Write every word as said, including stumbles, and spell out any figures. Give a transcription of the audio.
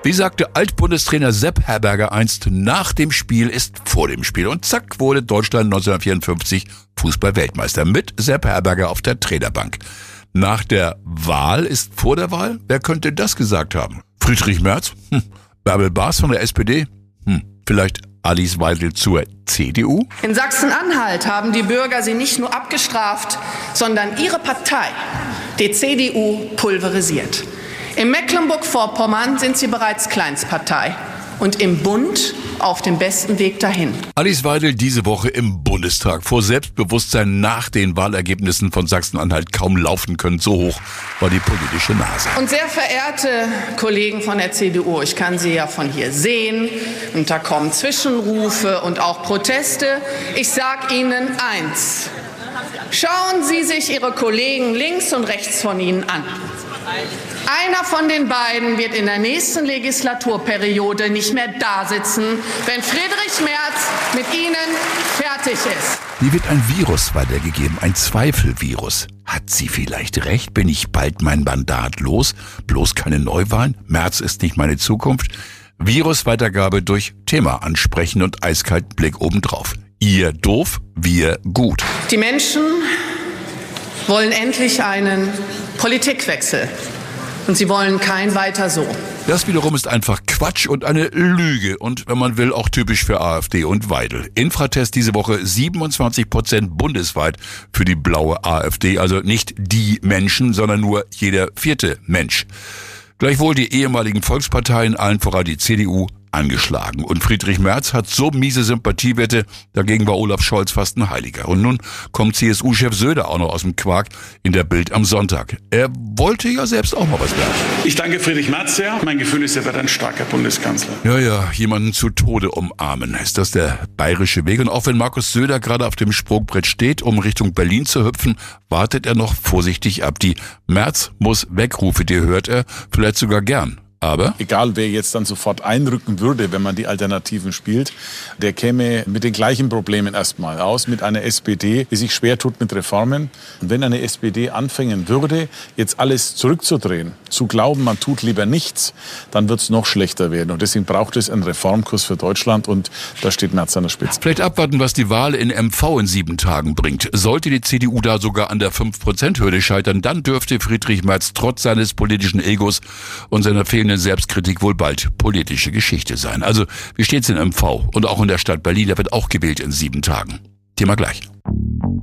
Wie sagte Altbundestrainer Sepp Herberger einst, nach dem Spiel ist vor dem Spiel. Und zack wurde Deutschland neunzehnhundertvierundfümfzig Fußball-Weltmeister mit Sepp Herberger auf der Trainerbank. Nach der Wahl ist vor der Wahl? Wer könnte das gesagt haben? Friedrich Merz? Hm. Bärbel Baas von der S P D? Hm. Vielleicht Alice Weidel zur C D U? In Sachsen-Anhalt haben die Bürger sie nicht nur abgestraft, sondern ihre Partei, die C D U, pulverisiert. In Mecklenburg-Vorpommern sind sie bereits Kleinstpartei und im Bund auf dem besten Weg dahin. Alice Weidel diese Woche im Bundestag. Vor Selbstbewusstsein nach den Wahlergebnissen von Sachsen-Anhalt kaum laufen können. So hoch war die politische Nase. Und sehr verehrte Kollegen von der C D U, ich kann Sie ja von hier sehen. Und da kommen Zwischenrufe und auch Proteste. Ich sage Ihnen eins. Schauen Sie sich Ihre Kollegen links und rechts von Ihnen an. Einer von den beiden wird in der nächsten Legislaturperiode nicht mehr da sitzen, wenn Friedrich Merz mit Ihnen fertig ist. Mir wird ein Virus weitergegeben, ein Zweifelvirus. Hat sie vielleicht recht? Bin ich bald mein Mandat los? Bloß keine Neuwahlen? Merz ist nicht meine Zukunft? Virusweitergabe durch Thema ansprechen und eiskalten Blick obendrauf. Ihr doof, wir gut. Die Menschen wollen endlich einen Politikwechsel. Und sie wollen kein weiter so. Das wiederum ist einfach Quatsch und eine Lüge und, wenn man will, auch typisch für AfD und Weidel. Infratest diese Woche siebenundzwanzig Prozent bundesweit für die blaue AfD. Also nicht die Menschen, sondern nur jeder vierte Mensch. Gleichwohl die ehemaligen Volksparteien, allen voran die C D U, angeschlagen. Und Friedrich Merz hat so miese Sympathiewerte, dagegen war Olaf Scholz fast ein Heiliger. Und nun kommt C S U-Chef Söder auch noch aus dem Quark in der Bild am Sonntag. Er wollte ja selbst auch mal was werden. Ich danke Friedrich Merz sehr. Mein Gefühl ist, er wird ein starker Bundeskanzler. Ja, ja, jemanden zu Tode umarmen. Ist das der bayerische Weg? Und auch wenn Markus Söder gerade auf dem Sprungbrett steht, um Richtung Berlin zu hüpfen, wartet er noch vorsichtig ab. Die Merz muss Wegrufe, die hört er vielleicht sogar gern. Aber egal, wer jetzt dann sofort einrücken würde, wenn man die Alternativen spielt, der käme mit den gleichen Problemen erstmal aus, mit einer S P D, die sich schwer tut mit Reformen. Und wenn eine S P D anfangen würde, jetzt alles zurückzudrehen, zu glauben, man tut lieber nichts, dann wird es noch schlechter werden. Und deswegen braucht es einen Reformkurs für Deutschland und da steht Merz an der Spitze. Vielleicht abwarten, was die Wahl in M V in sieben Tagen bringt. Sollte die C D U da sogar an der fünf Prozent Hürde scheitern, dann dürfte Friedrich Merz trotz seines politischen Egos und seiner fehlenden Selbstkritik wohl bald politische Geschichte sein. Also, wie steht's in M V? Und auch in der Stadt Berlin, da wird auch gewählt in sieben Tagen. Thema gleich.